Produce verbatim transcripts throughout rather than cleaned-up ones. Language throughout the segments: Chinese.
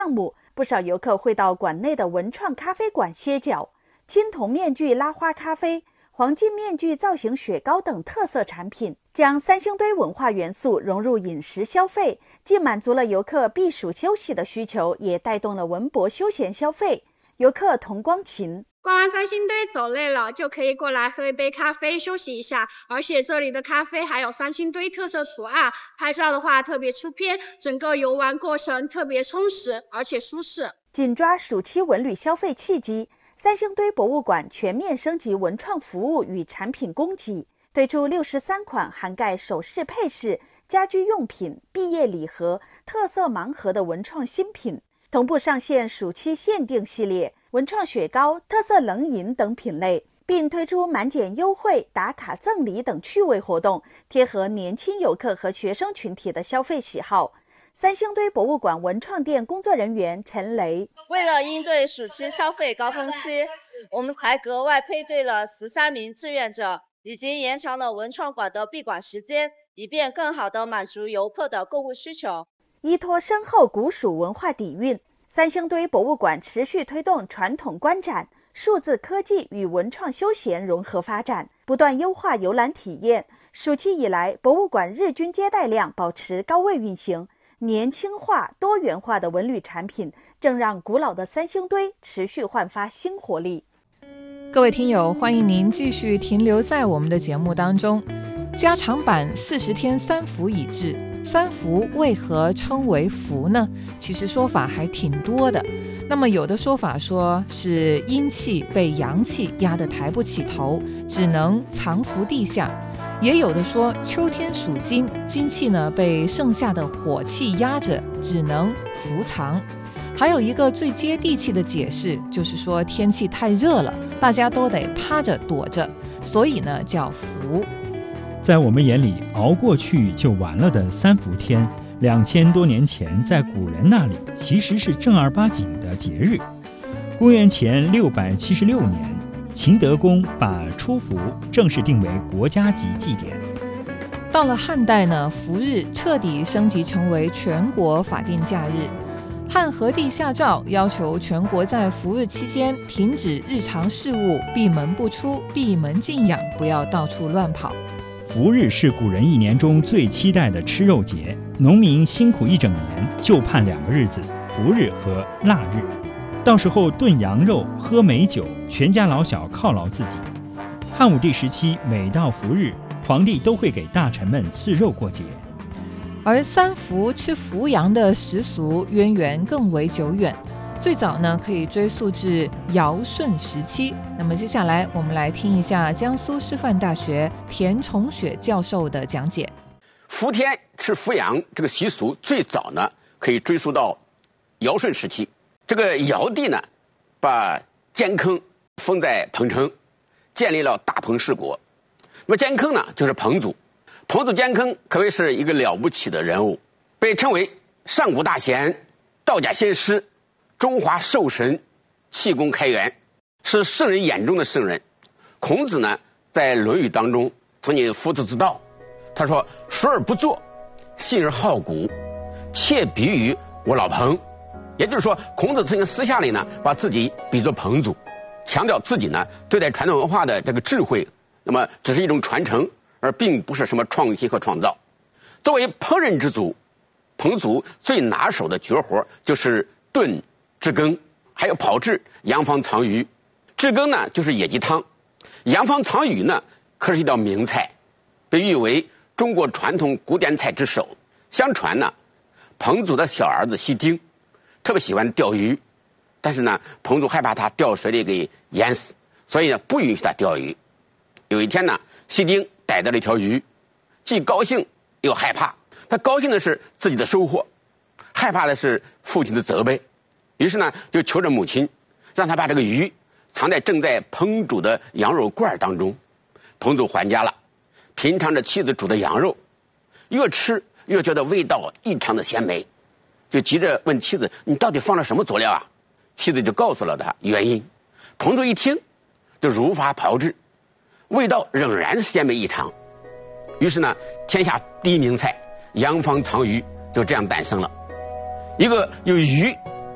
项目，不少游客会到馆内的文创咖啡馆歇脚。青铜面具拉花咖啡、黄金面具造型雪糕等特色产品，将三星堆文化元素融入饮食消费，既满足了游客避暑休息的需求，也带动了文博休闲消费。游客童光琴。 逛完三星堆走累了，就可以过来喝一杯咖啡休息一下，而且这里的咖啡还有三星堆特色图案，拍照的话特别出片，整个游玩过程特别充实而且舒适。 紧抓暑期文旅消费契机，三星堆博物馆全面升级文创服务与产品供给，推出六十三款涵盖首饰配饰、家居用品、毕业礼盒、特色盲盒的文创新品，同步上线暑期限定系列、文创雪糕、特色冷饮等品类，并推出满减优惠、打卡赠礼等趣味活动，贴合年轻游客和学生群体的消费喜好。三星堆博物馆文创店工作人员陈雷， 为了应对暑期消费高峰期，我们还格外配对了十三名志愿者，以及延长了文创馆的闭馆时间，以便更好地满足游客的购物需求。 依托深厚古蜀文化底蕴，三星堆博物馆持续推动传统观展、数字科技与文创休闲融合发展，不断优化游览体验。暑期以来，博物馆日均接待量保持高位运行，年轻化、多元化的文旅产品正让古老的三星堆持续焕发新活力。 各位听友，欢迎您继续停留在我们的节目当中。加长版四十天三伏已至，三伏为何称为伏呢？其实说法还挺多的。那么有的说法说是阴气被阳气压得抬不起头，只能藏伏地下。也有的说秋天属金，金气呢被盛夏的火气压着，只能伏藏。还有一个最接地气的解释，就是说天气太热了，大家都得趴着躲着，所以呢叫伏。 在我们眼里，熬过去就完了的三伏天，两千多年前在古人那里其实是正儿八经的节日。公元前六百七十六年，秦德公把初伏正式定为国家级祭典。 到了汉代呢，伏日彻底升级成为全国法定假日。汉和帝下诏，要求全国在伏日期间停止日常事务，闭门不出，闭门静养，不要到处乱跑。 伏日是古人一年中最期待的吃肉节，农民辛苦一整年，就盼两个日子，伏日和腊日。到时候炖羊肉，喝美酒，全家老小犒劳自己。汉武帝时期，每到伏日，皇帝都会给大臣们赐肉过节。 而三伏吃伏羊的习俗渊源更为久远，最早呢可以追溯至尧舜时期。那么接下来我们来听一下江苏师范大学田崇雪教授的讲解。 伏天吃伏羊这个习俗最早呢可以追溯到尧舜时期。这个尧帝呢把监坑封在彭城，建立了大彭氏国。那么监坑呢就是彭祖，彭祖监坑可谓是一个了不起的人物，被称为上古大贤、道家先师、中华兽神、气功开元，是圣人眼中的圣人。孔子呢在《论语》当中曾经夫子之道，他说：“述而不作，信而好古，窃比于我老彭。”也就是说，孔子曾经私下里呢把自己比作彭祖，强调自己呢对待传统文化的这个智慧，那么只是一种传承，而并不是什么创新和创造。作为烹饪之祖，彭祖最拿手的绝活就是炖炙羹，还有炮制洋房藏鱼。炙羹呢就是野鸡汤，洋房藏鱼呢可是一道名菜，被誉为中国传统古典菜之首。相传呢，彭祖的小儿子西丁特别喜欢钓鱼，但是呢，彭祖害怕他掉水里给淹死，所以呢不允许他钓鱼。有一天呢，西丁逮到了一条鱼，既高兴又害怕。他高兴的是自己的收获，害怕的是父亲的责备，于是呢就求着母亲，让他把这个鱼藏在正在烹煮的羊肉罐当中。彭祖还家了，品尝着妻子煮的羊肉，越吃越觉得味道异常的鲜美，就急着问妻子：“你到底放了什么佐料啊？”妻子就告诉了他原因。彭祖一听就如法炮制，味道仍然鲜美异常。于是呢，天下第一名菜洋房藏鱼就这样诞生了。一个有鱼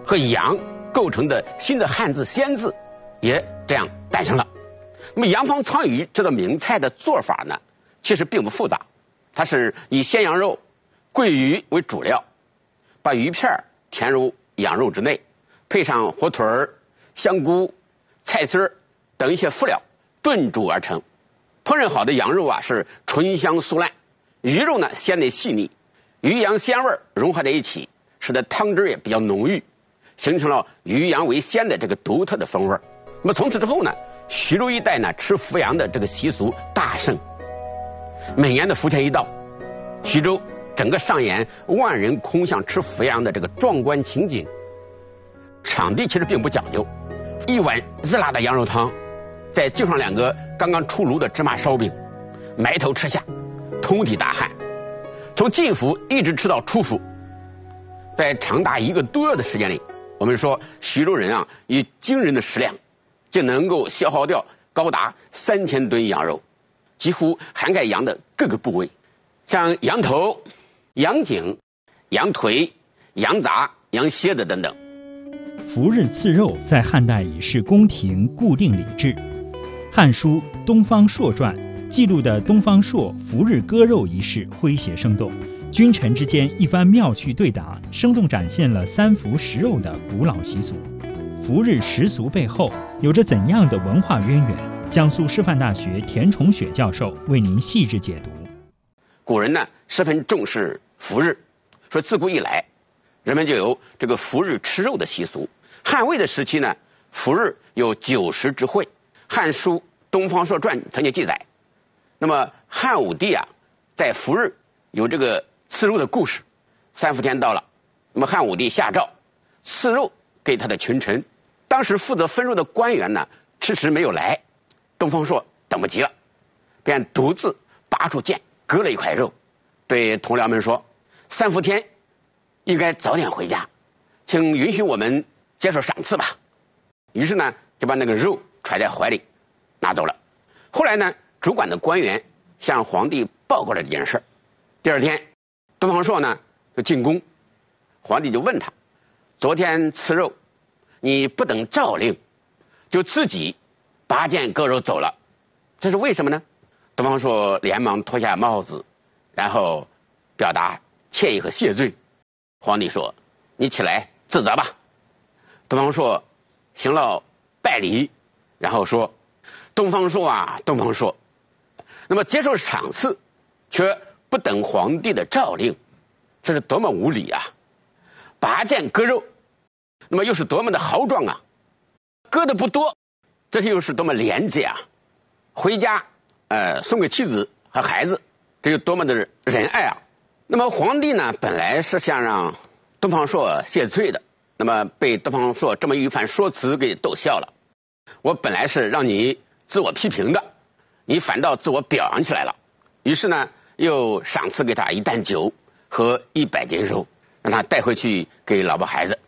和羊构成的新的汉字鲜字也这样诞生了。那么洋房鲳鱼这道名菜的做法呢，其实并不复杂，它是以鲜羊肉、桂鱼为主料，把鱼片填入羊肉之内，配上火腿儿、香菇、菜丝儿等一些辅料炖煮而成。烹饪好的羊肉啊是醇香酥烂，鱼肉呢鲜嫩细腻，鱼羊鲜味融合在一起，使得汤汁也比较浓郁，形成了鱼羊为鲜的这个独特的风味。那么从此之后呢，徐州一带呢吃伏羊的这个习俗大盛。每年的伏天一到，徐州整个上演万人空巷吃伏羊的这个壮观情景。场地其实并不讲究，一碗热辣的羊肉汤，再就上两个刚刚出炉的芝麻烧饼，埋头吃下，通体大汗，从进伏一直吃到出伏，在长达一个多月的时间里，我们说徐州人啊以惊人的食量就能够消耗掉高达三千吨羊肉，几乎涵盖羊的各个部位，像羊头、羊颈、羊腿、羊杂、羊蝎子等等。 伏日刺肉在汉代已是宫廷固定礼制，《汉书·东方朔传》记录的东方朔伏日割肉一事诙谐生动，君臣之间一番妙趣对答，生动展现了三伏食肉的古老习俗。伏日食俗背后有着怎样的文化渊源？江苏师范大学田崇雪教授为您细致解读。 古人呢十分重视伏日，说自古以来人们就有这个伏日吃肉的习俗。汉魏的时期呢，伏日有九食之会，《汉书·东方朔传》曾经记载。那么汉武帝啊，在伏日有这个刺肉的故事。三伏天到了，那么汉武帝下诏赐肉给他的群臣。当时负责分肉的官员呢，迟迟没有来，东方朔等不及了，便独自拔出剑，割了一块肉，对同僚们说：“三伏天应该早点回家，请允许我们接受赏赐吧。”于是呢，就把那个肉揣在怀里拿走了。后来呢，主管的官员向皇帝报告了这件事。第二天，东方朔呢就进宫，皇帝就问他：“昨天刺肉，你不等诏令，就自己拔剑割肉走了，这是为什么呢？”东方朔连忙脱下帽子，然后表达歉意和谢罪。皇帝说：“你起来自责吧。”东方朔行了拜礼，然后说：“东方朔啊，东方朔，那么接受赏赐，却不等皇帝的诏令，这是多么无礼啊！拔剑割肉，那么又是多么的豪壮啊！割的不多，这又是多么廉洁啊！回家，呃，送给妻子和孩子，这有多么的仁爱啊！”那么皇帝呢，本来是想让东方朔谢罪的，那么被东方朔这么一番说辞给逗笑了。我本来是让你自我批评的，你反倒自我表扬起来了。于是呢，又赏赐给他一担酒和一百斤肉，让他带回去给老婆孩子。